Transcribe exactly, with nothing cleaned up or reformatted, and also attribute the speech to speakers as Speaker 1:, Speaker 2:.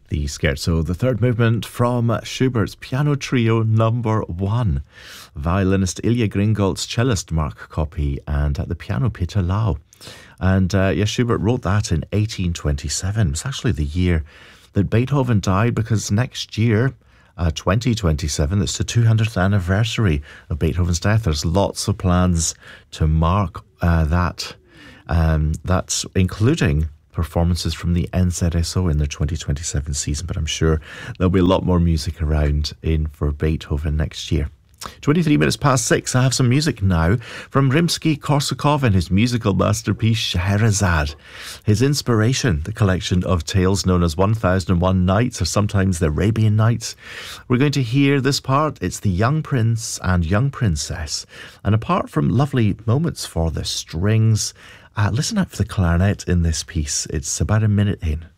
Speaker 1: The Scherzo, the third movement from Schubert's Piano Trio number one. Violinist Ilya Gringold's cellist Mark Koppy, and at the piano Peter Lau. And uh, yes, Schubert wrote that in eighteen twenty-seven. It's actually the year that Beethoven died, because next year, uh, twenty twenty-seven, it's the two hundredth anniversary of Beethoven's death. There's lots of plans to mark uh, that, um, that's including performances from the N Z S O in their twenty twenty-seven season, but I'm sure there'll be a lot more music around in for Beethoven next year. twenty-three minutes past six, I have some music now from Rimsky-Korsakov and his musical masterpiece Scheherazade. His inspiration, the collection of tales known as one thousand one Nights, or sometimes the Arabian Nights. We're going to hear this part. It's the young prince and young princess. And apart from lovely moments for the strings, Uh, listen out for the clarinet in this piece. It's about a minute in.